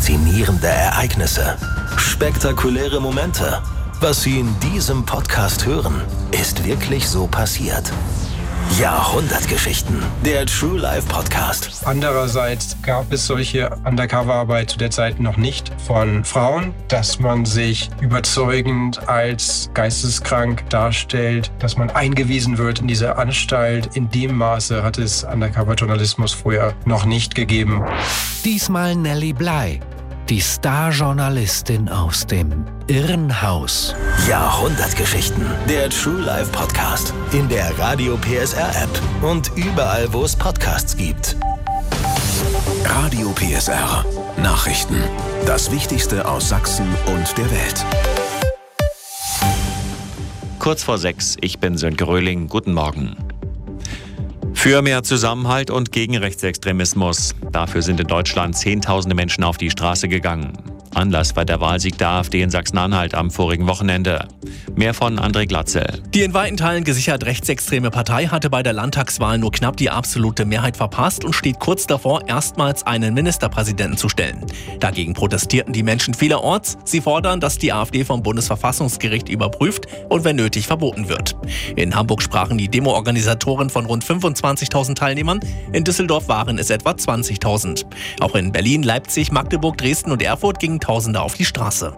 Faszinierende Ereignisse. Spektakuläre Momente. Was Sie in diesem Podcast hören, ist wirklich so passiert. Jahrhundertgeschichten. Der True Life Podcast. Andererseits gab es solche Undercover-Arbeit zu der Zeit noch nicht von Frauen, dass man sich überzeugend als geisteskrank darstellt, dass man eingewiesen wird in diese Anstalt. In dem Maße hat es Undercover-Journalismus vorher noch nicht gegeben. Diesmal Nelly Bly, die Starjournalistin aus dem Irrenhaus. Jahrhundertgeschichten. Der True Life Podcast. In der Radio PSR App und überall, wo es Podcasts gibt. Radio PSR. Nachrichten. Das Wichtigste aus Sachsen und der Welt. Kurz vor 6, ich bin Sönke Röhling. Guten Morgen. Für mehr Zusammenhalt und gegen Rechtsextremismus. Dafür sind in Deutschland Zehntausende Menschen auf die Straße gegangen. Anlass war der Wahlsieg der AfD in Sachsen-Anhalt am vorigen Wochenende. Mehr von André Glatzel. Die in weiten Teilen gesichert rechtsextreme Partei hatte bei der Landtagswahl nur knapp die absolute Mehrheit verpasst und steht kurz davor, erstmals einen Ministerpräsidenten zu stellen. Dagegen protestierten die Menschen vielerorts. Sie fordern, dass die AfD vom Bundesverfassungsgericht überprüft und wenn nötig verboten wird. In Hamburg sprachen die Demo-Organisatoren von rund 25.000 Teilnehmern. In Düsseldorf waren es etwa 20.000. Auch in Berlin, Leipzig, Magdeburg, Dresden und Erfurt gingen Tausende auf die Straße.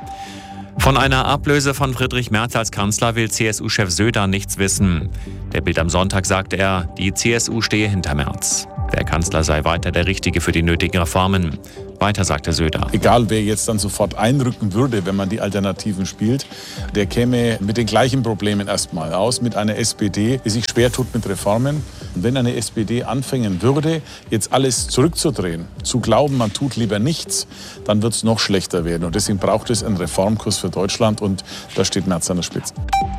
Von einer Ablöse von Friedrich Merz als Kanzler will CSU-Chef Söder nichts wissen. Der Bild am Sonntag sagte er, die CSU stehe hinter Merz. Der Kanzler sei weiter der Richtige für die nötigen Reformen. Weiter sagte Söder. Egal, wer jetzt dann sofort einrücken würde, wenn man die Alternativen spielt, der käme mit den gleichen Problemen erstmal aus, mit einer SPD, die sich schwer tut mit Reformen. Und wenn eine SPD anfangen würde, jetzt alles zurückzudrehen, zu glauben, man tut lieber nichts, dann wird es noch schlechter werden. Und deswegen braucht es einen Reformkurs für Deutschland und da steht Merz an der Spitze.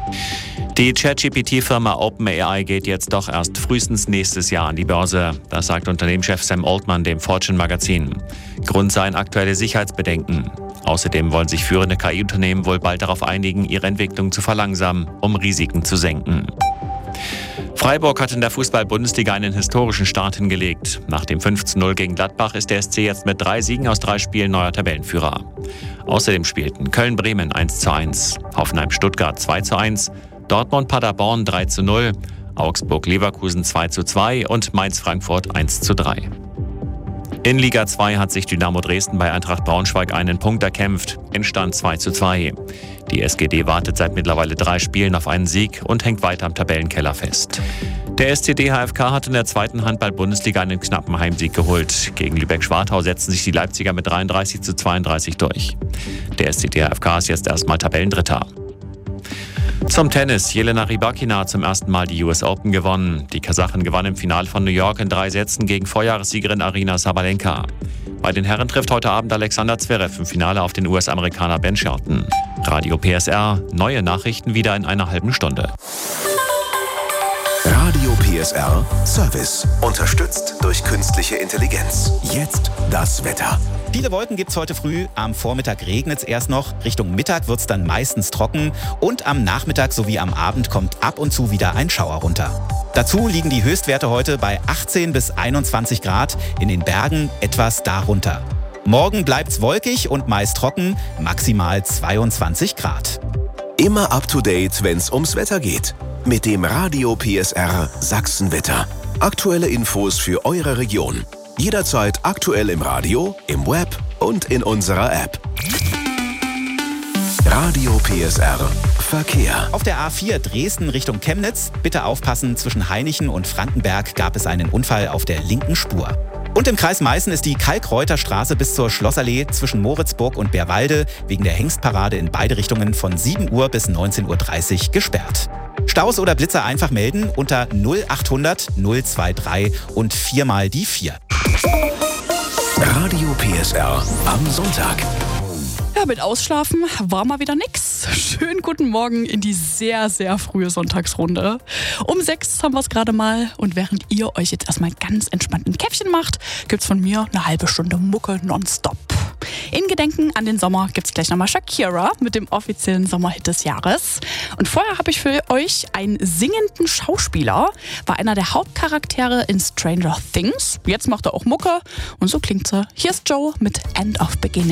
Die ChatGPT-Firma OpenAI geht jetzt doch erst frühestens nächstes Jahr an die Börse. Das sagt Unternehmenschef Sam Altman dem Fortune-Magazin. Grund seien aktuelle Sicherheitsbedenken. Außerdem wollen sich führende KI-Unternehmen wohl bald darauf einigen, ihre Entwicklung zu verlangsamen, um Risiken zu senken. Freiburg hat in der Fußball-Bundesliga einen historischen Start hingelegt. Nach dem 5:0 gegen Gladbach ist der SC jetzt mit 3 Siegen aus 3 Spielen neuer Tabellenführer. Außerdem spielten Köln-Bremen 1:1, Hoffenheim-Stuttgart 2:1, Dortmund-Paderborn 3:0, Augsburg-Leverkusen 2:2 und Mainz-Frankfurt 1:3. In Liga 2 hat sich Dynamo Dresden bei Eintracht Braunschweig einen Punkt erkämpft. Endstand 2:2. Die SGD wartet seit mittlerweile 3 Spielen auf einen Sieg und hängt weiter am Tabellenkeller fest. Der SCD HFK hat in der zweiten Handball-Bundesliga einen knappen Heimsieg geholt. Gegen Lübeck-Schwartau setzen sich die Leipziger mit 33:32 durch. Der SCD HFK ist jetzt erstmal Tabellendritter. Zum Tennis. Jelena Rybakina hat zum ersten Mal die US Open gewonnen. Die Kasachin gewann im Finale von New York in 3 Sätzen gegen Vorjahressiegerin Aryna Sabalenka. Bei den Herren trifft heute Abend Alexander Zverev im Finale auf den US-Amerikaner Ben Shelton. Radio PSR, neue Nachrichten wieder in einer halben Stunde. Radio PSR Service. Unterstützt durch künstliche Intelligenz. Jetzt das Wetter. Viele Wolken gibt's heute früh, am Vormittag regnet's erst noch, Richtung Mittag wird's dann meistens trocken und am Nachmittag sowie am Abend kommt ab und zu wieder ein Schauer runter. Dazu liegen die Höchstwerte heute bei 18 bis 21 Grad, in den Bergen etwas darunter. Morgen bleibt's wolkig und meist trocken, maximal 22 Grad. Immer up to date, wenn's ums Wetter geht. Mit dem Radio PSR Sachsenwetter. Aktuelle Infos für eure Region. Jederzeit aktuell im Radio, im Web und in unserer App. Radio PSR Verkehr. Auf der A4 Dresden Richtung Chemnitz, bitte aufpassen, zwischen Hainichen und Frankenberg gab es einen Unfall auf der linken Spur. Und im Kreis Meißen ist die Kalkreuterstraße bis zur Schlossallee zwischen Moritzburg und Bärwalde wegen der Hengstparade in beide Richtungen von 7 Uhr bis 19:30 Uhr gesperrt. Staus oder Blitzer einfach melden unter 0800 023 und 4 mal die 4. Radio PSR am Sonntag. Ja, mit Ausschlafen war mal wieder nix. Schönen guten Morgen in die sehr, sehr frühe Sonntagsrunde. Um 6 haben wir es gerade mal und während ihr euch jetzt erstmal ganz entspannt ein Käffchen macht, gibt's von mir eine halbe Stunde Mucke nonstop. In Gedenken an den Sommer gibt es gleich nochmal Shakira mit dem offiziellen Sommerhit des Jahres. Und vorher habe ich für euch einen singenden Schauspieler, war einer der Hauptcharaktere in Stranger Things. Jetzt macht er auch Mucke und so klingt sie. Hier ist Joe mit End of Beginning.